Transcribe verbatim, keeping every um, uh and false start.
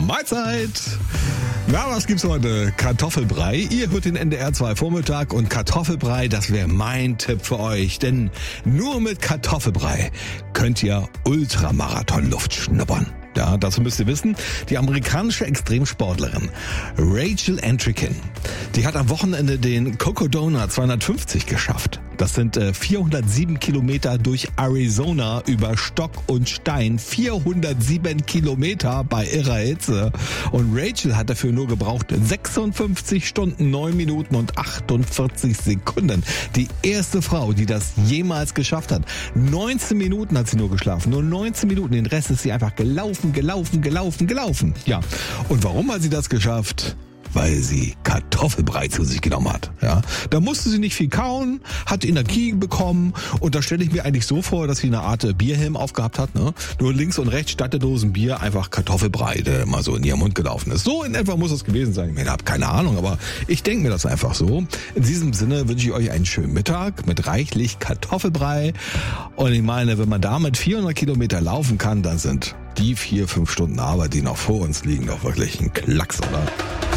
Mahlzeit! Na, was gibt's heute? Kartoffelbrei. Ihr hört den N D R zwei Vormittag und Kartoffelbrei, das wäre mein Tipp für euch. Denn nur mit Kartoffelbrei könnt ihr Ultramarathon-Luft schnuppern. Ja, dazu müsst ihr wissen, die amerikanische Extremsportlerin Rachel Entrekin, die hat am Wochenende den Cocodona zweihundertfünfzig geschafft. Das sind äh, vierhundertsieben Kilometer durch Arizona über Stock und Stein. vierhundertsieben Kilometer bei irrer Hitze. Und Rachel hat dafür nur gebraucht sechsundfünfzig Stunden, neun Minuten und achtundvierzig Sekunden. Die erste Frau, die das jemals geschafft hat. neunzehn Minuten hat sie nur geschlafen. Nur neunzehn Minuten. Den Rest ist sie einfach gelaufen, gelaufen, gelaufen, gelaufen. Ja. Und warum hat sie das geschafft? Weil sie Kartoffelbrei zu sich genommen hat. Ja, da musste sie nicht viel kauen, hat Energie bekommen und da stelle ich mir eigentlich so vor, dass sie eine Art Bierhelm aufgehabt hat. Ne? Nur links und rechts statt der Dosen Bier einfach Kartoffelbrei, der mal so in ihrem Mund gelaufen ist. So in etwa muss es gewesen sein. Ich habe keine Ahnung, aber ich denke mir das einfach so. In diesem Sinne wünsche ich euch einen schönen Mittag mit reichlich Kartoffelbrei. Und ich meine, wenn man damit vierhundert Kilometer laufen kann, dann sind die vier, fünf Stunden Arbeit, die noch vor uns liegen, doch wirklich ein Klacks, oder?